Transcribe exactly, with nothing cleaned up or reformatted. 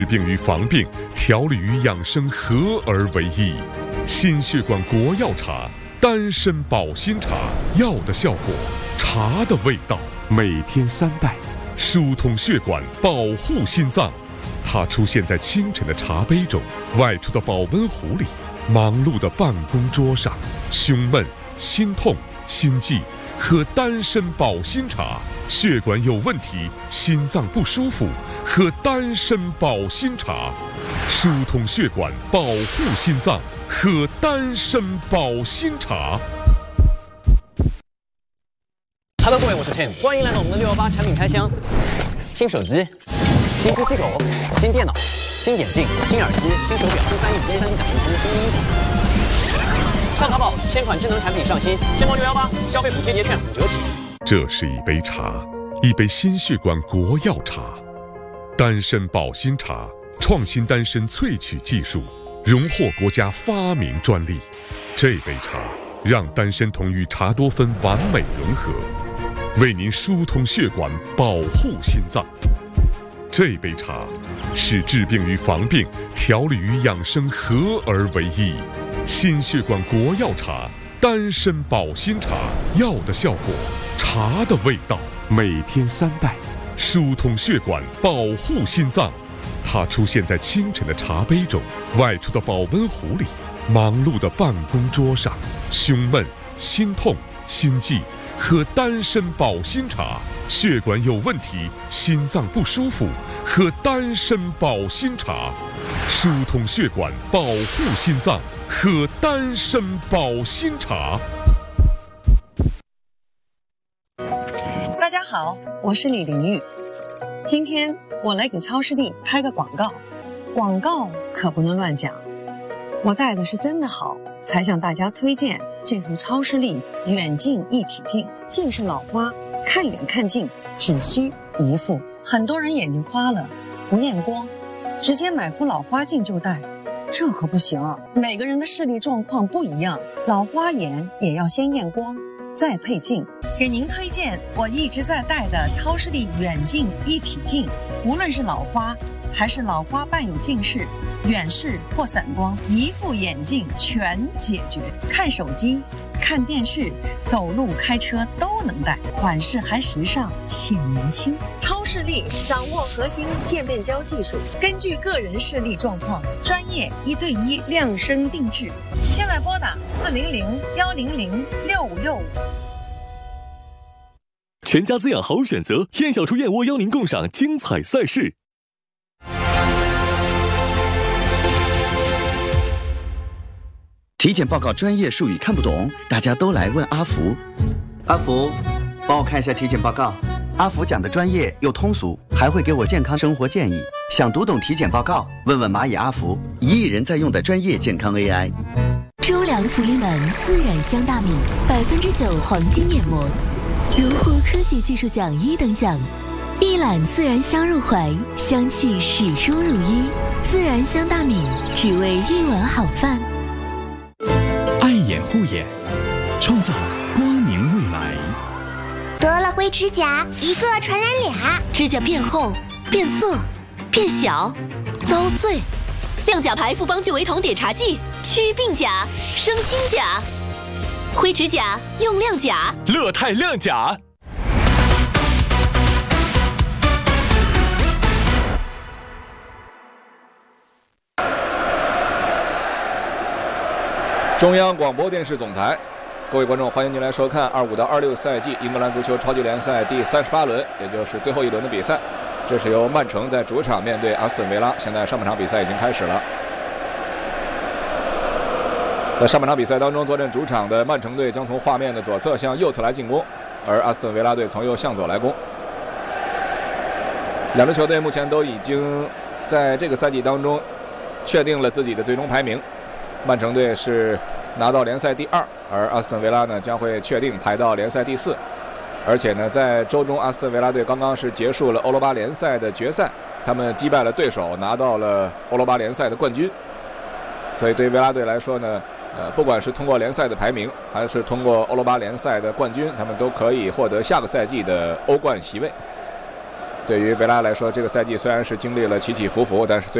治病与防病、调理与养生合而为一。心血管国药茶，丹参保心茶，药的效果，茶的味道。每天三袋，疏通血管，保护心脏。它出现在清晨的茶杯中，外出的保温壶里，忙碌的办公桌上。胸闷、心痛、心悸，喝丹参保心茶。血管有问题，心脏不舒服，喝丹参保心茶。疏通血管，保护心脏，喝丹参保心茶。 Hello， 各位，我是 Tim， 欢迎来到我们的六一八产品开箱。新手机、新机器狗、新电脑、新眼镜、新耳机、新手表、新翻译机、新打印机、新衣服。上淘宝，千款智能产品上新，天猫六一八消费补贴节券五折起。 这是一杯茶，一杯心血管国药茶，丹参保心茶，创新丹参萃取技术，荣获国家发明专利。这杯茶让丹参酮与茶多酚完美融合，为您疏通血管，保护心脏。这杯茶是治病与防病、调理与养生合而为一。心血管国药茶，丹参保心茶，药的效果，茶的味道。每天三袋，疏通血管，保护心脏。它出现在清晨的茶杯中，外出的保温壶里，忙碌的办公桌上。胸闷、心痛、心悸，喝丹参保心茶。血管有问题，心脏不舒服，喝丹参保心茶。疏通血管，保护心脏，喝丹参保心茶。 大家好，我是李玲玉。今天我来给超视力拍个广告，广告可不能乱讲。我戴的是真的好，才向大家推荐这副超视力远近一体镜。近视老花，看远看近只需一副。很多人眼睛花了，不验光，直接买副老花镜就戴，这可不行啊！每个人的视力状况不一样，老花眼也要先验光，再配镜。给您推荐我一直在戴的超视力远近一体镜，无论是老花还是老花伴有近视、远视或散光，一副眼镜全解决。看手机、看电视、走路、开车都能戴，款式还时尚显年轻。超视力掌握核心渐变焦技术，根据个人视力状况，专业一对一量身定制。现在拨打四零零幺零零六五六五。 全家滋养好选择，燕小厨燕窝邀您共赏精彩赛事。 体检报告专业术语看不懂，大家都来问阿福。阿福，帮我看一下体检报告。阿福讲的专业又通俗，还会给我健康生活建议。想读懂体检报告，问问蚂蚁阿福，一亿人在用的专业健康 A I。 周良福临门自然香大米，百分之九黄金面膜，荣获科学技术奖一等奖。一揽自然香入怀，香气始终如一。自然香大米，只为一碗好饭。 爱眼护眼，创造光明未来。 得了灰指甲，一个传染俩， 指甲变厚、变色、变小、遭碎。亮甲牌复方聚维酮碘茶剂，祛病甲，生新甲。灰指甲用亮甲， 乐泰亮甲。 中央广播电视总台，各位观众，欢迎您来收看二五到二六赛季英格兰足球超级联赛第三十八轮，也就是最后一轮的比赛。这是由曼城在主场面对阿斯顿维拉。现在上半场比赛已经开始了。在上半场比赛当中，坐镇主场的曼城队将从画面的左侧向右侧来进攻，而阿斯顿维拉队从右向左来攻。两支球队目前都已经在这个赛季当中确定了自己的最终排名。曼城队是拿到联赛第二，而阿斯顿维拉呢将会确定排到联赛第四。而且呢，在周中，阿斯顿维拉队刚刚是结束了欧罗巴联赛的决赛，他们击败了对手，拿到了欧罗巴联赛的冠军。所以对于维拉队来说呢，呃，不管是通过联赛的排名，还是通过欧罗巴联赛的冠军，他们都可以获得下个赛季的欧冠席位。 对于维拉来说，这个赛季虽然是经历了起起伏伏，但是最